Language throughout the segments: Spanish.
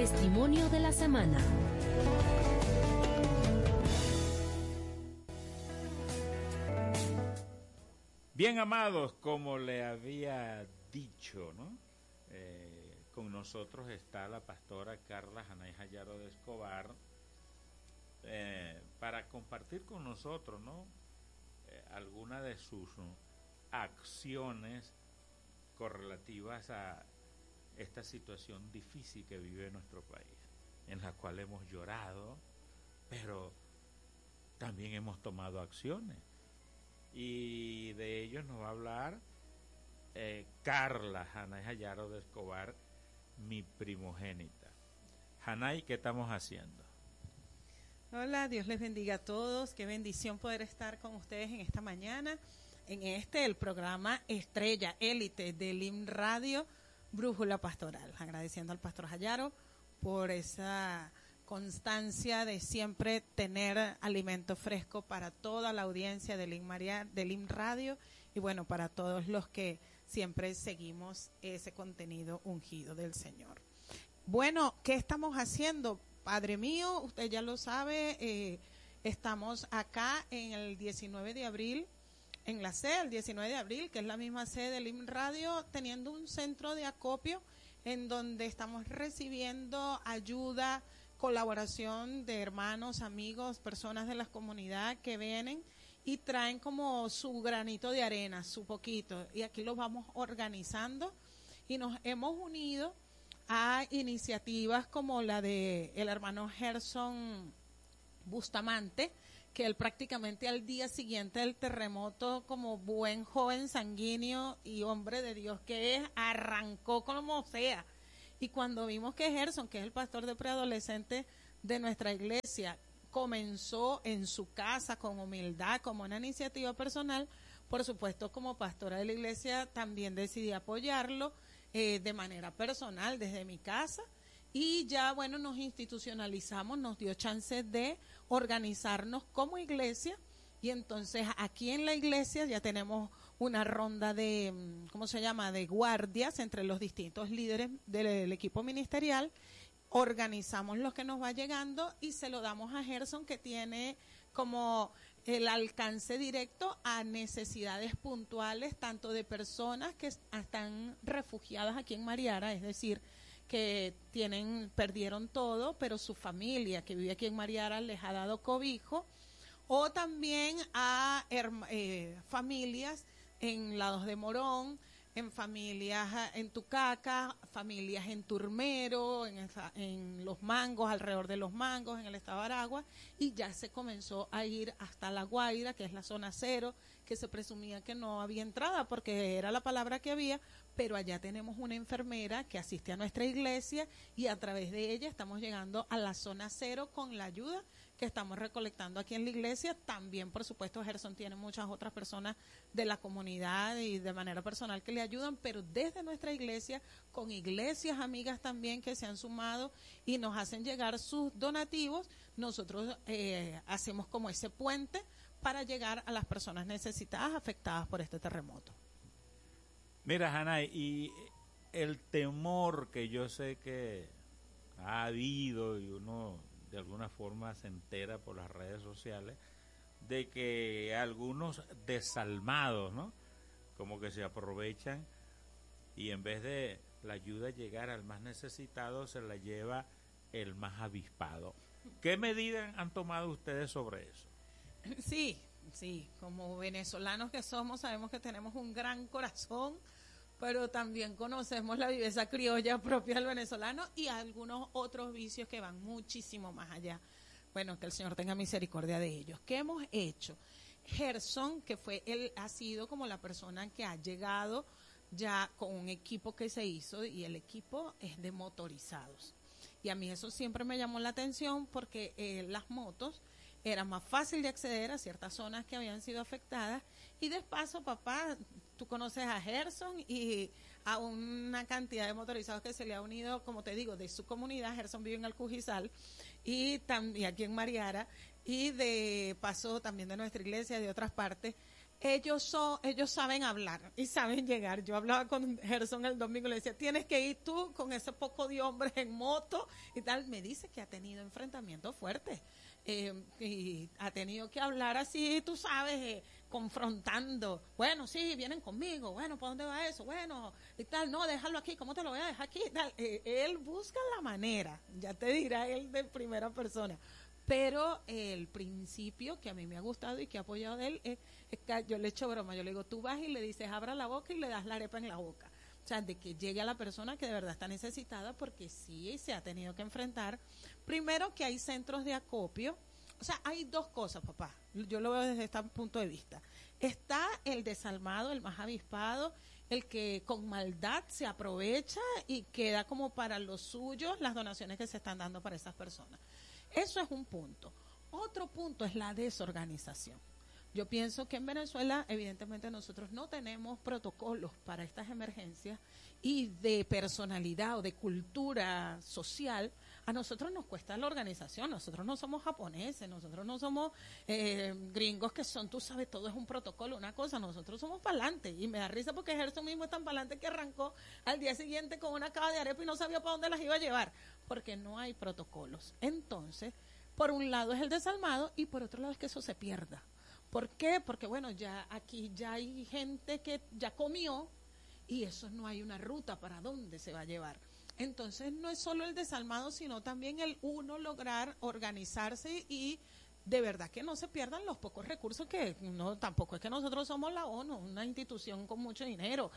Testimonio de la semana. Bien, amados, como le había dicho, ¿no? Con nosotros está la pastora Carla Hanay Jayaro de Escobar para compartir con nosotros, ¿no? Alguna de sus acciones correlativas a esta situación difícil que vive nuestro país, en la cual hemos llorado, pero también hemos tomado acciones. Y de ellos nos va a hablar Carla Hanay Jayaro de Escobar, mi primogénita. Hanay, ¿qué estamos haciendo? Hola, Dios les bendiga a todos. Qué bendición poder estar con ustedes en esta mañana, en el programa Estrella Élite de LIM Radio, Brújula Pastoral. Agradeciendo al pastor Jayaro por esa constancia de siempre tener alimento fresco para toda la audiencia de LIM Radio y bueno, para todos los que siempre seguimos ese contenido ungido del Señor. Bueno, ¿qué estamos haciendo? Padre mío, usted ya lo sabe, estamos acá en el 19 de abril, en la sede, el 19 de abril, que es la misma sede de LIM Radio, teniendo un centro de acopio en donde estamos recibiendo ayuda, colaboración de hermanos, amigos, personas de la comunidad que vienen y traen como su granito de arena, su poquito, y aquí lo vamos organizando y nos hemos unido a iniciativas como la de el hermano Gerson Bustamante, que él prácticamente al día siguiente del terremoto, como buen joven sanguíneo y hombre de Dios que es, arrancó como sea. Y cuando vimos que Gerson, que es el pastor de preadolescentes de nuestra iglesia, comenzó en su casa con humildad, como una iniciativa personal, por supuesto como pastora de la iglesia también decidí apoyarlo de manera personal desde mi casa. Y ya, bueno, nos institucionalizamos, nos dio chance de organizarnos como iglesia. Y entonces aquí en la iglesia ya tenemos una ronda de, ¿cómo se llama?, de guardias entre los distintos líderes del equipo ministerial. Organizamos lo que nos va llegando y se lo damos a Gerson, que tiene como el alcance directo a necesidades puntuales, tanto de personas que están refugiadas aquí en Mariara, es decir, que perdieron todo, pero su familia que vive aquí en Mariara les ha dado cobijo, o también a familias en Lados de Morón, en familias en Tucaca, familias en Turmero, en Los Mangos, alrededor de Los Mangos, en el estado de Aragua, y ya se comenzó a ir hasta La Guaira, que es la zona cero, que se presumía que no había entrada porque era la palabra que había, pero allá tenemos una enfermera que asiste a nuestra iglesia y a través de ella estamos llegando a la zona cero con la ayuda que estamos recolectando aquí en la iglesia. También, por supuesto, Gerson tiene muchas otras personas de la comunidad y de manera personal que le ayudan, pero desde nuestra iglesia, con iglesias amigas también que se han sumado y nos hacen llegar sus donativos, nosotros hacemos como ese puente para llegar a las personas necesitadas, afectadas por este terremoto. Mira, Hanay, y el temor que yo sé que ha habido y uno de alguna forma se entera por las redes sociales de que algunos desalmados, ¿no?, como que se aprovechan y en vez de la ayuda llegar al más necesitado se la lleva el más avispado. ¿Qué medidas han tomado ustedes sobre eso? Sí, como venezolanos que somos, sabemos que tenemos un gran corazón, pero también conocemos la viveza criolla propia del venezolano y algunos otros vicios que van muchísimo más allá. Bueno, que el Señor tenga misericordia de ellos. ¿Qué hemos hecho? Gerson, que él ha sido como la persona que ha llegado ya con un equipo que se hizo, y el equipo es de motorizados. Y a mí eso siempre me llamó la atención porque las motos era más fácil de acceder a ciertas zonas que habían sido afectadas. Y de paso, papá, tú conoces a Gerson y a una cantidad de motorizados que se le ha unido, como te digo, de su comunidad. Gerson vive en Alcujizal y también aquí en Mariara, y de paso también de nuestra iglesia, de otras partes. ellos saben hablar y saben llegar. Yo hablaba con Gerson el domingo y le decía, tienes que ir tú con ese poco de hombres en moto y tal. Me dice que ha tenido enfrentamientos fuertes y ha tenido que hablar así, tú sabes, confrontando. Bueno, sí, vienen conmigo. Bueno, ¿para dónde va eso? Bueno, y tal. No, déjalo aquí. ¿Cómo te lo voy a dejar aquí? Tal. Él busca la manera. Ya te dirá él de primera persona. Pero el principio que a mí me ha gustado y que ha apoyado de él es que yo le echo broma, yo le digo, tú vas y le dices, abra la boca y le das la arepa en la boca. O sea, de que llegue a la persona que de verdad está necesitada, porque sí se ha tenido que enfrentar. Primero, que hay centros de acopio. O sea, hay dos cosas, papá. Yo lo veo desde este punto de vista. Está el desalmado, el más avispado, el que con maldad se aprovecha y queda como para los suyos las donaciones que se están dando para esas personas. Eso es un punto. Otro punto es la desorganización. Yo pienso que en Venezuela, evidentemente, nosotros no tenemos protocolos para estas emergencias y de personalidad o de cultura social. A nosotros nos cuesta la organización. Nosotros no somos japoneses, nosotros no somos gringos que son, tú sabes, todo es un protocolo, una cosa. Nosotros somos pa'lante. Y me da risa porque Gerson mismo es tan pa'lante que arrancó al día siguiente con una caja de arepa y no sabía para dónde las iba a llevar, porque no hay protocolos. Entonces, por un lado es el desalmado y por otro lado es que eso se pierda. ¿Por qué? Porque bueno, ya aquí ya hay gente que ya comió y eso no hay una ruta para dónde se va a llevar. Entonces no es solo el desalmado, sino también el uno lograr organizarse y de verdad que no se pierdan los pocos recursos que no, tampoco es que nosotros somos la ONU, una institución con mucho dinero,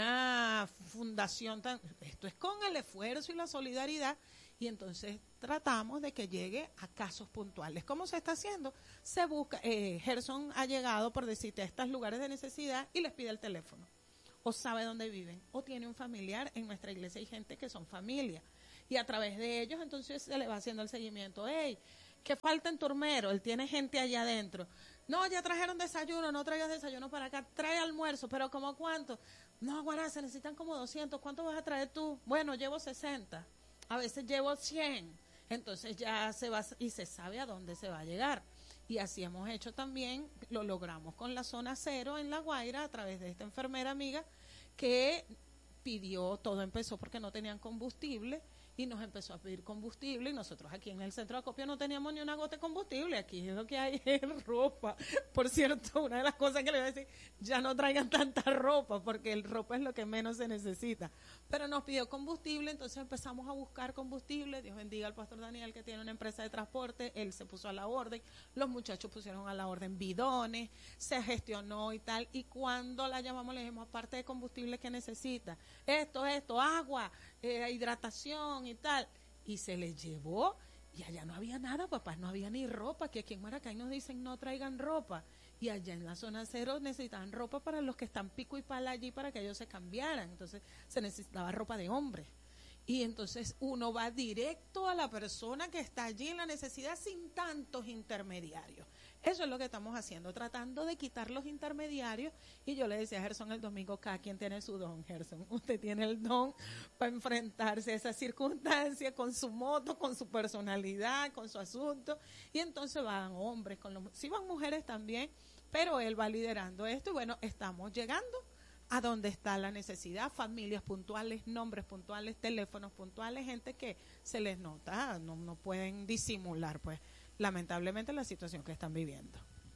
una fundación esto es con el esfuerzo y la solidaridad. Y entonces tratamos de que llegue a casos puntuales. ¿Cómo se está haciendo? Se busca, Gerson ha llegado, por decirte, a estos lugares de necesidad y les pide el teléfono. O sabe dónde viven. O tiene un familiar. En nuestra iglesia hay gente que son familia. Y a través de ellos entonces se le va haciendo el seguimiento. Hey, ¿qué falta en Turmero? Él tiene gente allá adentro. No, ya trajeron desayuno, no traigas desayuno para acá. Trae almuerzo, pero ¿cómo cuánto? No, guarda, se necesitan como 200. ¿Cuánto vas a traer tú? Bueno, llevo 60. A veces llevo 100, entonces ya se va y se sabe a dónde se va a llegar. Y así hemos hecho también, lo logramos con la zona cero en La Guaira a través de esta enfermera amiga que pidió, todo empezó porque no tenían combustible y nos empezó a pedir combustible y nosotros aquí en el centro de acopio no teníamos ni una gota de combustible, aquí lo que hay es ropa. Por cierto, una de las cosas que le voy a decir, ya no traigan tanta ropa porque el ropa es lo que menos se necesita, pero nos pidió combustible, entonces empezamos a buscar combustible. Dios bendiga al pastor Daniel que tiene una empresa de transporte, él se puso a la orden, los muchachos pusieron a la orden bidones, se gestionó y tal, y cuando la llamamos le dijimos, aparte de combustible que necesita, esto, agua, hidratación y tal, y se les llevó y allá no había nada, papás, no había ni ropa, que aquí en Maracay nos dicen no traigan ropa, y allá en la zona cero necesitaban ropa para los que están pico y pala allí para que ellos se cambiaran, entonces se necesitaba ropa de hombre. Y entonces uno va directo a la persona que está allí en la necesidad sin tantos intermediarios. Eso es lo que estamos haciendo, tratando de quitar los intermediarios. Y yo le decía a Gerson el domingo, cada quien tiene su don, Gerson. Usted tiene el don para enfrentarse a esa circunstancia con su moto, con su personalidad, con su asunto. Y entonces van hombres, sí van mujeres también, pero él va liderando esto. Y bueno, estamos llegando a donde está la necesidad, familias puntuales, nombres puntuales, teléfonos puntuales, gente que se les nota, no pueden disimular, pues, lamentablemente la situación que están viviendo.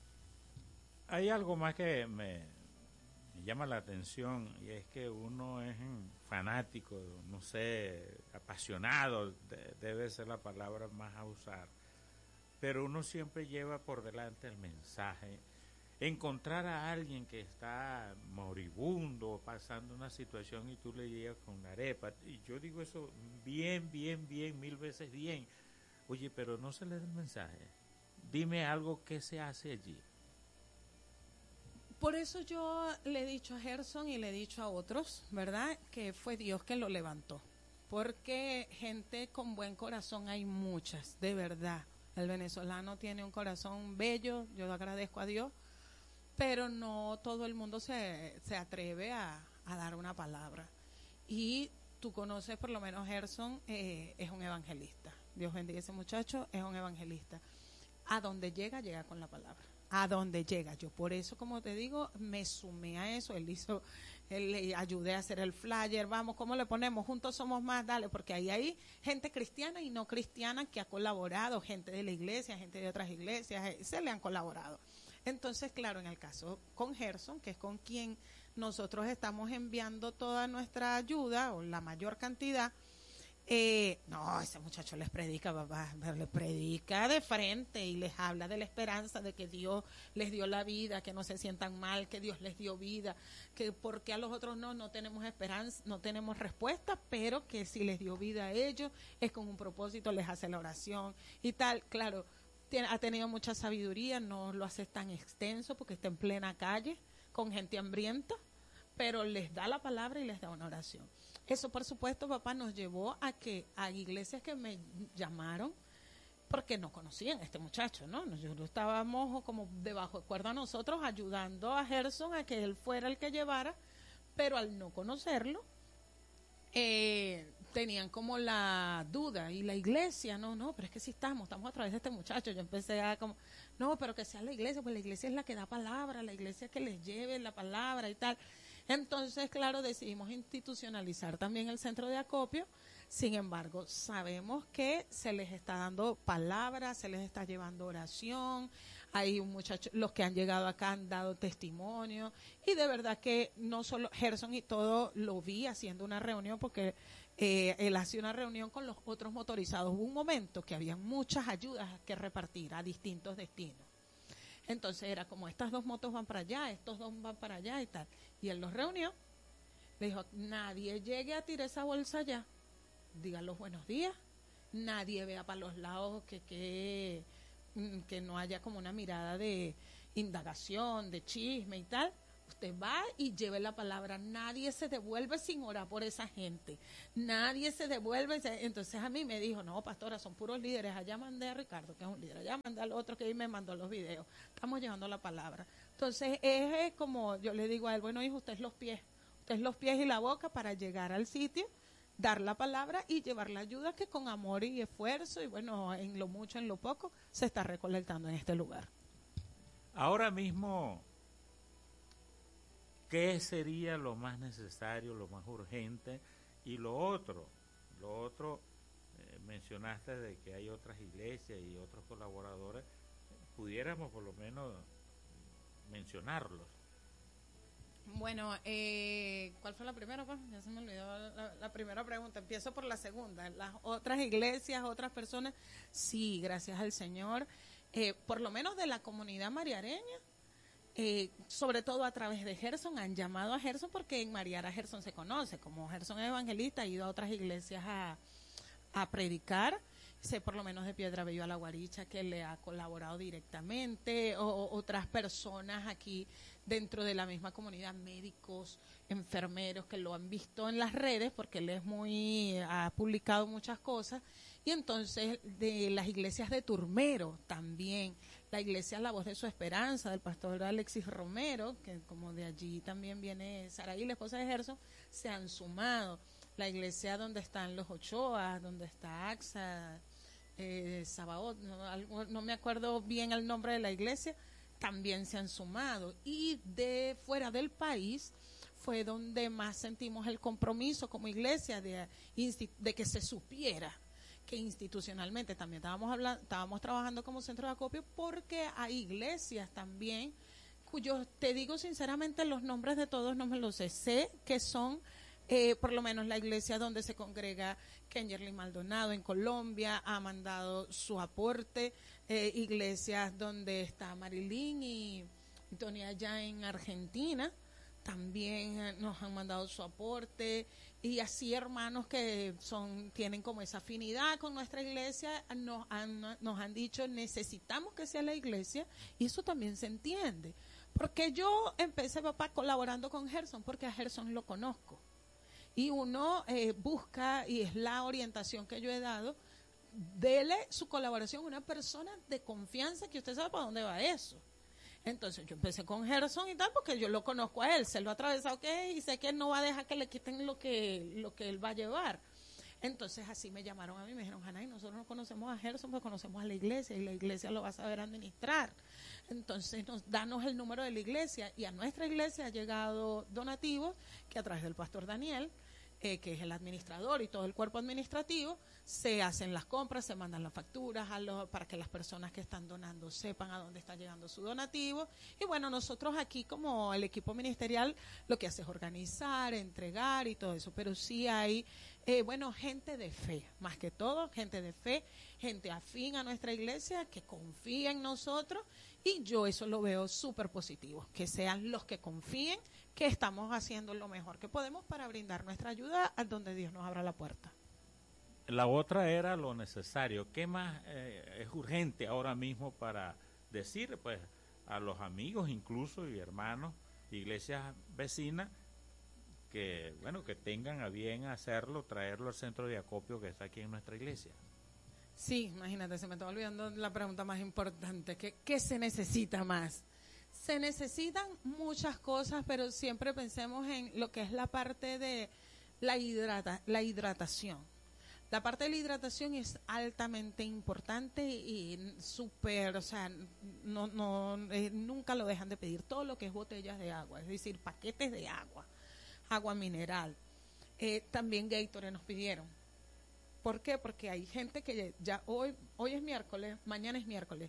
Hay algo más que me llama la atención y es que uno es fanático, no sé, apasionado, debe ser la palabra más a usar, pero uno siempre lleva por delante el mensaje. Encontrar a alguien que está moribundo, pasando una situación y tú le llegas con una arepa, y yo digo eso bien, 1000 veces bien. Oye, pero no se le da el mensaje. Dime algo que se hace allí. Por eso yo le he dicho a Gerson y le he dicho a otros, ¿verdad? Que fue Dios que lo levantó. Porque gente con buen corazón hay muchas, de verdad. El venezolano tiene un corazón bello, yo le agradezco a Dios, pero no todo el mundo se atreve a dar una palabra. Y tú conoces, por lo menos Gerson es un evangelista. Dios bendiga a ese muchacho, es un evangelista. A donde llega, llega con la palabra. a donde llega. Yo por eso, como te digo, me sumé a eso. Él le ayudé a hacer el flyer. Vamos, ¿cómo le ponemos? Juntos somos más, dale, porque ahí hay gente cristiana y no cristiana que ha colaborado, gente de la iglesia, gente de otras iglesias, se le han colaborado. Entonces, claro, en el caso con Gerson, que es con quien nosotros estamos enviando toda nuestra ayuda, o la mayor cantidad, no, ese muchacho les predica, papá, les predica de frente y les habla de la esperanza de que Dios les dio la vida, que no se sientan mal, que Dios les dio vida, que porque a los otros no tenemos esperanza, no tenemos respuesta, pero que si les dio vida a ellos es con un propósito, les hace la oración y tal. Claro, ha tenido mucha sabiduría, no lo hace tan extenso porque está en plena calle con gente hambrienta, pero les da la palabra y les da una oración. Eso, por supuesto, papá, nos llevó a iglesias que me llamaron porque no conocían a este muchacho, ¿no? Nosotros estábamos como debajo de cuerda nosotros ayudando a Gerson a que él fuera el que llevara, pero al no conocerlo, tenían como la duda. Y la iglesia, no, pero es que sí estamos a través de este muchacho. Yo empecé a como, no, pero que sea la iglesia, pues la iglesia es la que da palabra, la iglesia es que les lleve la palabra y tal. Entonces, claro, decidimos institucionalizar también el centro de acopio. Sin embargo, sabemos que se les está dando palabra, se les está llevando oración. Hay un muchacho, los que han llegado acá han dado testimonio. Y de verdad que no solo Gerson y todo lo vi haciendo una reunión, porque él hacía una reunión con los otros motorizados. Hubo un momento que había muchas ayudas que repartir a distintos destinos. Entonces era como, estas dos motos van para allá, estos dos van para allá y tal. Y él los reunió, le dijo, nadie llegue a tirar esa bolsa allá, digan los buenos días, nadie vea para los lados que no haya como una mirada de indagación, de chisme y tal. Usted va y lleve la palabra, nadie se devuelve sin orar por esa gente, nadie se devuelve. Entonces a mí me dijo, no, pastora, son puros líderes, allá mandé a Ricardo, que es un líder, allá mandé al otro que ahí me mandó los videos, estamos llevando la palabra. Entonces es como, yo le digo a él, bueno, hijo, usted es los pies y la boca para llegar al sitio, dar la palabra y llevar la ayuda que con amor y esfuerzo, y bueno, en lo mucho, en lo poco, se está recolectando en este lugar. Ahora mismo, ¿qué sería lo más necesario, lo más urgente? Y lo otro, mencionaste de que hay otras iglesias y otros colaboradores, pudiéramos por lo menos mencionarlos. Bueno, ¿cuál fue la primera? Pues ya se me olvidó la primera pregunta. Empiezo por la segunda. Las otras iglesias, otras personas, sí, gracias al Señor, por lo menos de la comunidad mariareña, sobre todo a través de Gerson, han llamado a Gerson porque en Mariara Gerson se conoce, como Gerson es evangelista, ha ido a otras iglesias a predicar. Sé por lo menos de Piedra Bello a La Guaricha que le ha colaborado directamente, o otras personas aquí dentro de la misma comunidad, médicos, enfermeros que lo han visto en las redes porque él ha publicado muchas cosas. Y entonces de las iglesias de Turmero también, la iglesia La Voz de Su Esperanza del pastor Alexis Romero, que como de allí también viene Saraí, la esposa de Gerson, se han sumado. La iglesia donde están los Ochoa, donde está AXA, Sabaoth, no me acuerdo bien el nombre de la iglesia, también se han sumado. Y de fuera del país fue donde más sentimos el compromiso como iglesia de que se supiera que institucionalmente también estábamos trabajando como centro de acopio, porque hay iglesias también cuyos, te digo sinceramente, los nombres de todos no me los sé que son por lo menos la iglesia donde se congrega Kenjerly Maldonado en Colombia ha mandado su aporte, iglesias donde está Marilyn y Tony allá en Argentina también nos han mandado su aporte, y así hermanos que tienen como esa afinidad con nuestra iglesia nos han dicho, necesitamos que sea la iglesia, y eso también se entiende, porque yo empecé, papá, colaborando con Gerson porque a Gerson lo conozco. Y uno busca, y es la orientación que yo he dado, dele su colaboración a una persona de confianza que usted sabe para dónde va eso. Entonces yo empecé con Gerson y tal, porque yo lo conozco a él, se lo ha atravesado que es, y sé que él no va a dejar que le quiten lo que él va a llevar. Entonces así me llamaron a mí, me dijeron, Hanay, nosotros no conocemos a Gerson, pues conocemos a la iglesia y la iglesia lo va a saber administrar. Entonces danos el número de la iglesia, y a nuestra iglesia ha llegado donativos que a través del pastor Daniel, que es el administrador y todo el cuerpo administrativo, se hacen las compras, se mandan las facturas para que las personas que están donando sepan a dónde está llegando su donativo. Y bueno, nosotros aquí como el equipo ministerial lo que hace es organizar, entregar y todo eso, pero sí hay, gente de fe, más que todo, gente de fe, gente afín a nuestra iglesia, que confía en nosotros, y yo eso lo veo súper positivo, que sean los que confíen que estamos haciendo lo mejor que podemos para brindar nuestra ayuda a donde Dios nos abra la puerta. La otra era lo necesario. ¿Qué más es urgente ahora mismo para decir, pues, a los amigos incluso y hermanos, iglesias vecinas, que, bueno, que tengan a bien hacerlo, traerlo al centro de acopio que está aquí en nuestra iglesia? Sí, imagínate, se me estaba olvidando la pregunta más importante. ¿Qué se necesita más? Se necesitan muchas cosas, pero siempre pensemos en lo que es la parte de la hidratación. La parte de la hidratación es altamente importante y súper, o sea, nunca lo dejan de pedir. Todo lo que es botellas de agua, es decir, paquetes de agua, agua mineral. También Gatorade nos pidieron. ¿Por qué? Porque hay gente que ya hoy es miércoles, mañana es miércoles.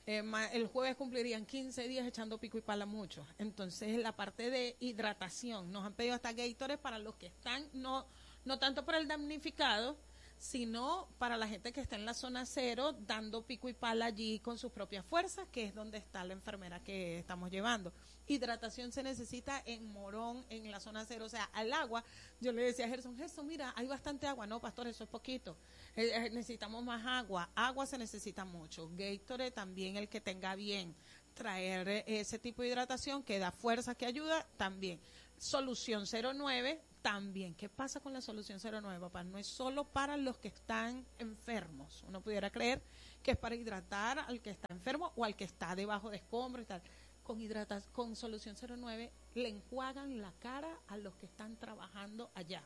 El jueves cumplirían 15 días echando pico y pala muchos. Entonces, la parte de hidratación, nos han pedido hasta Gatorade para los que están, no tanto para el damnificado, sino para la gente que está en la zona cero, dando pico y pala allí con sus propias fuerzas, que es donde está la enfermera que estamos llevando. Hidratación se necesita en Morón, en la zona cero, o sea, al agua. Yo le decía a Gerson, mira, hay bastante agua. No, pastor, eso es poquito. Necesitamos más agua. Agua se necesita mucho. Gatorade también, el que tenga bien traer ese tipo de hidratación que da fuerza, que ayuda, también. Solución 09 también. ¿Qué pasa con la solución 09, papá? No es solo para los que están enfermos. Uno pudiera creer que es para hidratar al que está enfermo o al que está debajo de escombros y tal. Con solución 09 le enjuagan la cara a los que están trabajando allá,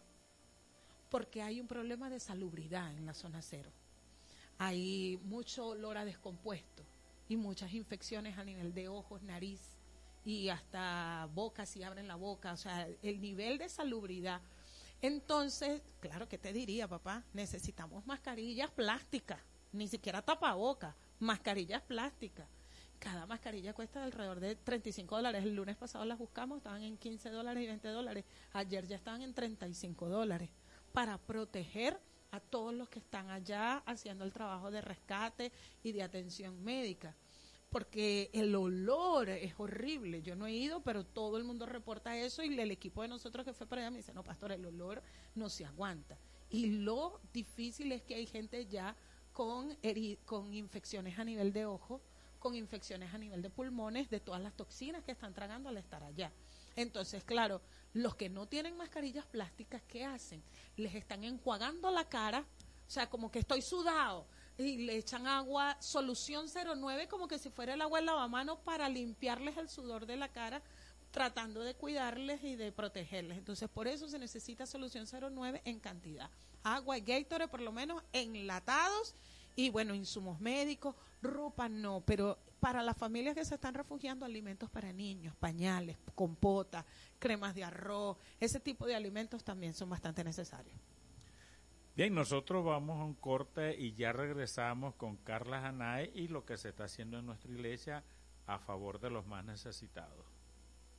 porque hay un problema de salubridad en la zona cero. Hay mucho olor a descompuesto y muchas infecciones a nivel de ojos, nariz y hasta boca, si abren la boca, o sea, el nivel de salubridad. Entonces, claro, ¿qué te diría, papá? Necesitamos mascarillas plásticas, ni siquiera tapabocas, mascarillas plásticas. Cada mascarilla cuesta alrededor de $35. El lunes pasado las buscamos, estaban en $15 y $20. Ayer ya estaban en $35 para proteger a todos los que están allá haciendo el trabajo de rescate y de atención médica. Porque el olor es horrible. Yo no he ido, pero todo el mundo reporta eso, y el equipo de nosotros que fue para allá me dice, no, pastor, el olor no se aguanta. Y lo difícil es que hay gente ya con infecciones a nivel de ojo, con infecciones a nivel de pulmones, de todas las toxinas que están tragando al estar allá. Entonces, claro, los que no tienen mascarillas plásticas, ¿qué hacen? Les están enjuagando la cara, o sea, como que estoy sudado, y le echan agua, solución 09, como que si fuera el agua en lavamanos, para limpiarles el sudor de la cara, tratando de cuidarles y de protegerles. Entonces, por eso se necesita solución 09 en cantidad. Agua y Gatorade, por lo menos, enlatados. Y bueno, insumos médicos, ropa no, pero para las familias que se están refugiando, alimentos para niños, pañales, compota, cremas de arroz, ese tipo de alimentos también son bastante necesarios. Bien, nosotros vamos a un corte y ya regresamos con Carla Hanay y lo que se está haciendo en nuestra iglesia a favor de los más necesitados.